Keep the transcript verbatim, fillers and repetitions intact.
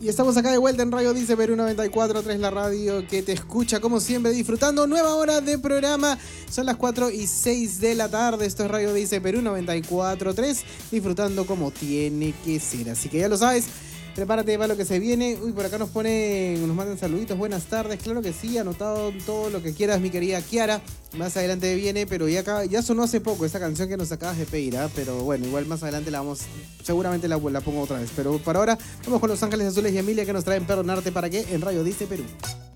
Y estamos acá de vuelta en Radio Dice Perú noventa y cuatro punto tres, la radio que te escucha como siempre, disfrutando nueva hora de programa. Son las cuatro y seis de la tarde. Esto es Radio Dice Perú noventa y cuatro punto tres, disfrutando como tiene que ser. Así que ya lo sabes, prepárate para lo que se viene. Uy, por acá nos ponen, nos mandan saluditos, buenas tardes. Claro que sí, anotado todo lo que quieras, mi querida Kiara. Más adelante viene, pero ya acá, ya sonó hace poco esta canción que nos acabas de pedir, ¿eh? Pero bueno, igual más adelante la vamos, seguramente la, la pongo otra vez. Pero por ahora, vamos con Los Ángeles Azules y Emilia, que nos traen Perdonarte para qué en Radio Dice Perú.